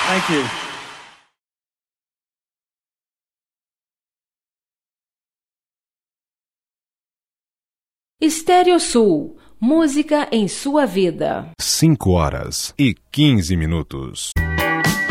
Thank you. Estéreo Sul, música em sua vida. 5 horas e 15 minutos.